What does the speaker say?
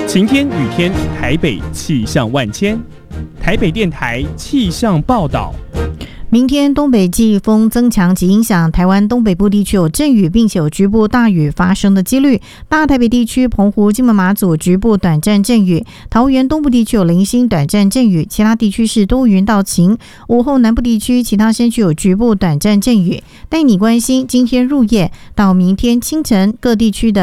晴天雨天，台北气象万千。台北电台气象报道。 明天东北季风增强及影响台湾东北部地区有阵雨，并且有局部大雨发生的几率。大台北地区、澎湖、金门、马祖局部短暂阵雨，桃园东部地区有零星短暂阵雨，其他地区是多云到晴。午后南部地区其他山区有局部短暂阵雨。带你关心今天入夜到明天清晨各地区的